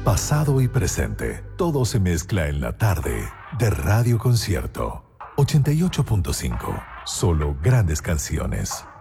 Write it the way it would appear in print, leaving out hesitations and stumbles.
pasado y presente. Todo se mezcla en la tarde de Radio Concierto. 88.5. Solo grandes canciones.